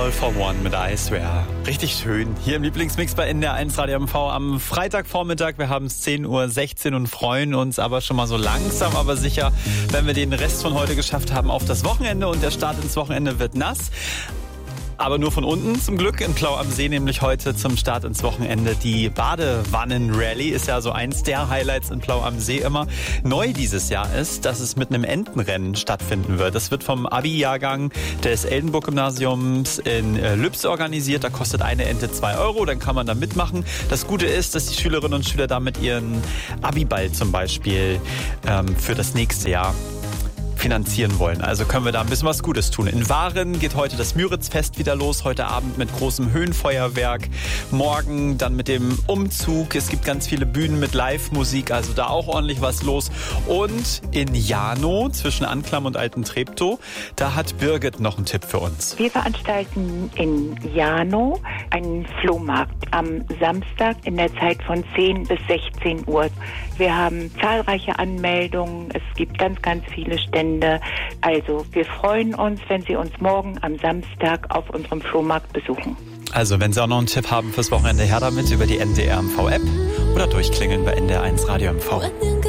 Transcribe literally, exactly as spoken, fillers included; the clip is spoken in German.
All for One mit I Swear. Richtig schön. Hier im Lieblingsmix bei N D R eins Radio M V am Freitagvormittag. Wir haben es zehn Uhr sechzehn und freuen uns aber schon mal so langsam, aber sicher, wenn wir den Rest von heute geschafft haben, auf das Wochenende. Und der Start ins Wochenende wird nass. Aber nur von unten zum Glück. In Plau am See nämlich heute zum Start ins Wochenende die Badewannen-Rallye. Ist ja so eins der Highlights in Plau am See immer. Neu dieses Jahr ist, dass es mit einem Entenrennen stattfinden wird. Das wird vom Abi-Jahrgang des Eldenburg-Gymnasiums in Lübs organisiert. Da kostet eine Ente zwei Euro, dann kann man da mitmachen. Das Gute ist, dass die Schülerinnen und Schüler damit ihren Abi-Ball zum Beispiel ähm, für das nächste Jahr finanzieren wollen. Also können wir da ein bisschen was Gutes tun. In Waren geht heute das Müritzfest wieder los. Heute Abend mit großem Höhenfeuerwerk. Morgen dann mit dem Umzug. Es gibt ganz viele Bühnen mit Live-Musik. Also da auch ordentlich was los. Und in Janow zwischen Anklam und Alten Treptow, da hat Birgit noch einen Tipp für uns. Wir veranstalten in Janow einen Flohmarkt am Samstag in der Zeit von zehn bis sechzehn Uhr. Wir haben zahlreiche Anmeldungen. Es gibt ganz, ganz viele Stände. Also wir freuen uns, wenn Sie uns morgen am Samstag auf unserem Flohmarkt besuchen. Also wenn Sie auch noch einen Tipp haben fürs Wochenende, her damit über die N D R M V App oder durchklingeln bei N D R eins Radio M V.